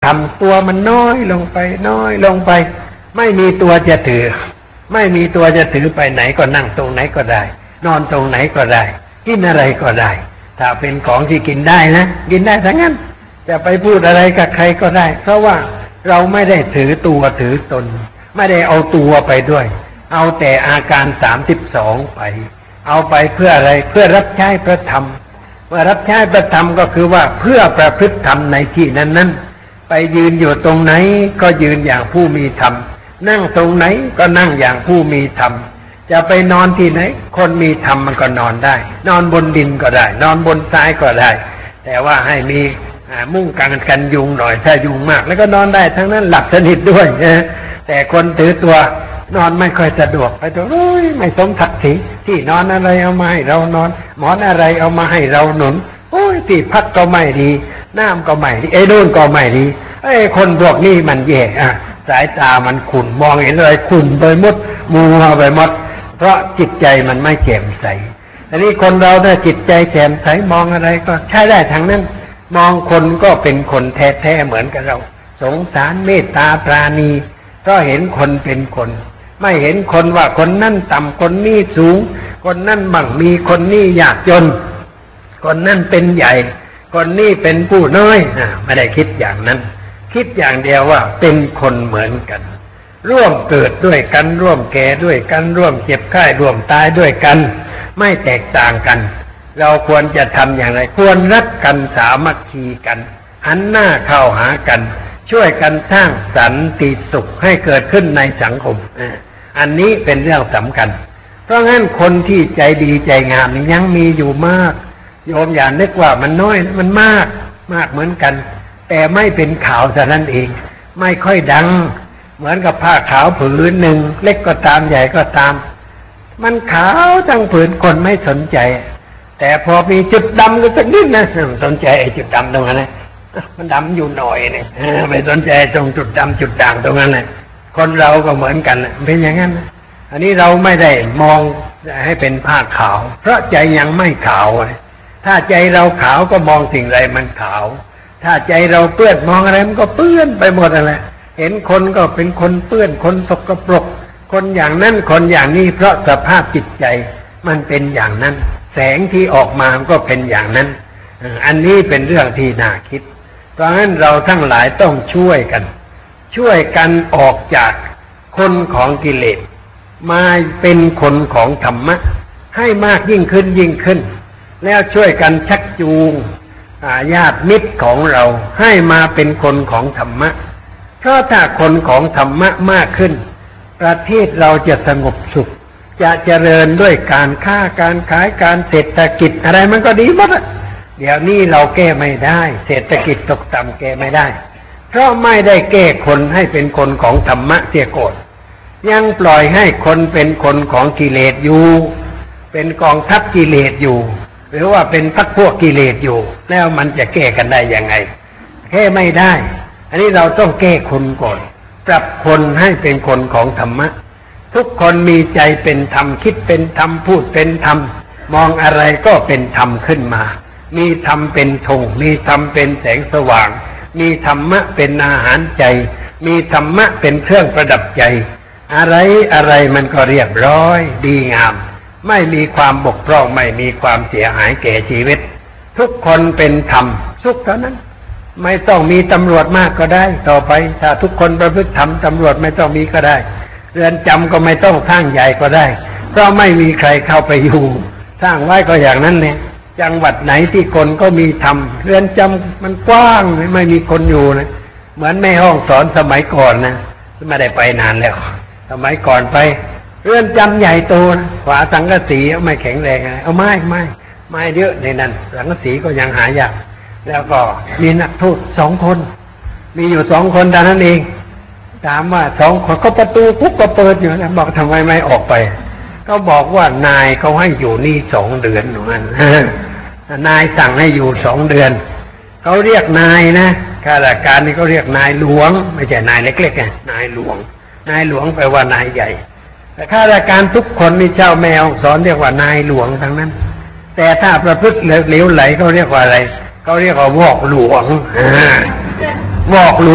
ทำตัวมันน้อยลงไปน้อยลงไปไม่มีตัวจะถือไม่มีตัวจะถือไปไหนก็นั่งตรงไหนก็ได้นอนตรงไหนก็ได้กินอะไรก็ได้ถ้าเป็นของที่กินได้นะกินได้ทั้งนั้นจะไปพูดอะไรกับใครก็ได้เพราะว่าเราไม่ได้ถือตัวถือตนไม่ได้เอาตัวไปด้วยเอาแต่อาการ32ไปเอาไปเพื่ออะไรเพื่อรับใช้พระธรรมเมื่อรับใช้พระธรรมก็คือว่าเพื่อประพฤติธรรมในที่นั้นๆไปยืนอยู่ตรงไหนก็ยืนอย่างผู้มีธรรมนั่งตรงไหนก็นั่งอย่างผู้มีธรรมจะไปนอนที่ไหนคนมีธรรมมันก็นอนได้นอนบนดินก็ได้นอนบนทรายก็ได้แต่ว่าให้มีมุ้งกันยุงหน่อยถ้ายุงมากแล้วก็นอนได้ทั้งนั้นหลับสนิทด้วยแต่คนถือตัวนอนไม่ค่อยสะดวกไปตัวไม่สมศักดิ์ศรีที่นอนอะไรเอามาให้เรานอนหมอนอะไรเอามาให้เราหนุนที่พักก็ไม่ดีน้ำก็ไม่ดีนู่นก็ไม่ดีคนพวกนี้มันแย่สายตามันขุ่นมองเห็นอะไรขุ่นไปหมดมัวไปหมดเพราะจิตใจมันไม่แจ่มใสอันนี้คนเราถ้าจิตใจแจ่มใสมองอะไรก็ใช้ได้ทั้งนั้นมองคนก็เป็นคนแท้ๆเหมือนกับเราสงสารเมตตาปราณีก็เห็นคนเป็นคนไม่เห็นคนว่าคนนั่นต่ำคนนี้สูงคนนั่นมั่งมีคนนี้ยากจนคนนั่นเป็นใหญ่คนนี้เป็นผู้น้อยไม่ได้คิดอย่างนั้นคิดอย่างเดียวว่าเป็นคนเหมือนกันร่วมเกิดด้วยกันร่วมแก่ด้วยกันร่วมเจ็บไข้ร่วมตายด้วยกันไม่แตกต่างกันเราควรจะทำอย่างไรควรรักกันสามัคคีกันหันหน้าเข้าหากันช่วยกันสร้างสันติสุขให้เกิดขึ้นในสังคมอันนี้เป็นเรื่องสำคัญเพราะงั้นคนที่ใจดีใจงามยังมีอยู่มากโยมอย่านึกว่ามันน้อยมันมากเหมือนกันแต่ไม่เป็นข่าวเท่านั้นเองไม่ค่อยดังเหมือนกับผ้าขาวผืนหนึ่งเล็กก็ตามใหญ่ก็ตามมันขาวทั้งผืนคนไม่สนใจแต่พอมีจุดดำก็สักนิดนะสนใจไอ้จุดดำตรงนั้นนะมันดำอยู่หน่อยเนี่ยไม่สนใจตรงจุดดำจุดด่างตรงนั้นเลยคนเราก็เหมือนกันเป็นอย่างนั้นอันนี้เราไม่ได้มองให้เป็นผ้าขาวเพราะใจยังไม่ขาวถ้าใจเราขาวก็มองสิ่งใดมันขาวถ้าใจเราเปื้อนมองอะไรมันก็เปื้อนไปหมดอะไรเห็นคนก็เป็นคนเปื้อนคนสกปรกคนอย่างนั้นคนอย่างนี้เพราะสภาพจิตใจมันเป็นอย่างนั้นแสงที่ออกมาก็เป็นอย่างนั้นอันนี้เป็นเรื่องที่น่าคิดเพราะฉะนั้นเราทั้งหลายต้องช่วยกันออกจากคนของกิเลสมาเป็นคนของธรรมะให้มากยิ่งขึ้นแล้วช่วยกันชักจูงญาติมิตรของเราให้มาเป็นคนของธรรมะเพราะถ้าคนของธรรมะมากขึ้นประเทศเราจะสงบสุขจะเจริญด้วยการค้าการขายการเศรษฐกิจอะไรมันก็ดีหมดเดี๋ยวนี้เราแก้ไม่ได้เศรษฐกิจตกต่ำแก้ไม่ได้เพราะไม่ได้แก้คนให้เป็นคนของธรรมะเสียก่อนยังปล่อยให้คนเป็นคนของกิเลสอยู่เป็นกองทัพกิเลสอยู่หรือว่าเป็นพรรคพวกกิเลสอยู่แล้วมันจะแก้กันได้ยังไงแก้ไม่ได้อันนี้เราต้องแก้คนก่อนปรับคนให้เป็นคนของธรรมะทุกคนมีใจเป็นธรรมคิดเป็นธรรมพูดเป็นธรรมมองอะไรก็เป็นธรรมขึ้นมามีธรรมเป็นธงมีธรรมเป็นแสงสว่างมีธรรมะเป็นอาหารใจมีธรรมะเป็นเครื่องประดับใจอะไรมันก็เรียบร้อยดีงามไม่มีความบกพร่องไม่มีความเสียหายแก่ชีวิตทุกคนเป็นธรรมสุขเท่านั้นไม่ต้องมีตำรวจมากก็ได้ต่อไปถ้าทุกคนประพฤติธรรมตำรวจไม่ต้องมีก็ได้เรือนจำก็ไม่ต้องสร้างใหญ่ก็ได้เพราะไม่มีใครเข้าไปอยู่สร้างไว้ก็อย่างนั้นเนี่ยจังหวัดไหนที่คนก็มีธรรมเรือนจำมันกว้างไม่มีคนอยู่นะเหมือนแม่ห้องสอนสมัยก่อนนะไม่ได้ไปนานแล้วสมัยก่อนไปเรือนจำใหญ่โตนะฝาสังกะสีไม่แข็งแรงเอาไม้เยอะในนั้นสังกะสีก็ยังหายากแล้วก็มีนักโทษ2 คนมีอยู่2 คนเท่านั้นเองถามว่า2 คนก็ประตูปุ๊บก็เปิดอยู่นะบอกทำไมไม่ออกไปก็บอกว่านายเขาให้อยู่นี่2 เดือนเหมือนกันนายสั่งให้อยู่2 เดือนเขาเรียกนายนะข้าราชการนี่เขาเรียกนายหลวงไม่ใช่นายเล็กๆไงนายหลวงแปลว่านายใหญ่แต่ข้าราชการทุกคนนี่เจ้าแมวสอนเรียกว่านายหลวงทั้งนั้นแต่ถ้าประพฤติเหลวไหลเขาเรียกว่าอะไรเขาเรียกว่าวอกหลวงวอกหลวง